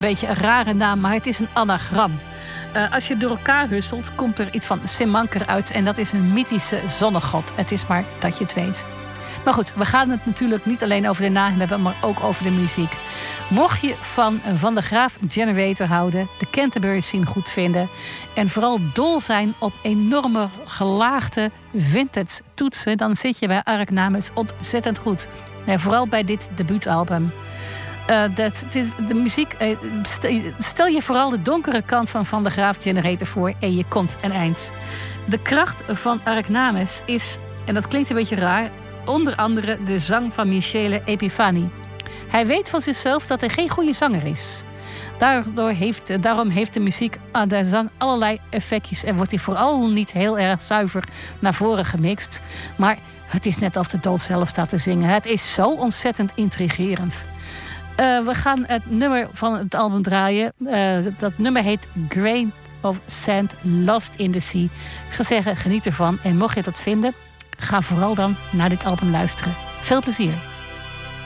Beetje een rare naam, maar het is een anagram. Als je door elkaar husselt, komt er iets van Semanker uit. En dat is een mythische zonnegod. Het is maar dat je het weet. Maar goed, we gaan het natuurlijk niet alleen over de naam hebben, maar ook over de muziek. Mocht je van de Graaf Generator houden, de Canterbury Scene goed vinden en vooral dol zijn op enorme gelaagde vintage toetsen, dan zit je bij Ark Names ontzettend goed. En vooral bij dit debuutalbum. De muziek, stel je vooral de donkere kant van de Graaf Generator voor en je komt een eind. De kracht van Ark Names is, en dat klinkt een beetje raar, onder andere de zang van Michele Epifani. Hij weet van zichzelf dat hij geen goede zanger is. Daarom heeft de muziek aan de zang allerlei effectjes en wordt hij vooral niet heel erg zuiver naar voren gemixt. Maar het is net alsof de dood zelf staat te zingen. Het is zo ontzettend intrigerend. We gaan het nummer van het album draaien. Dat nummer heet Grain of Sand Lost in the Sea. Ik zou zeggen, geniet ervan. En mocht je dat vinden, ga vooral dan naar dit album luisteren. Veel plezier.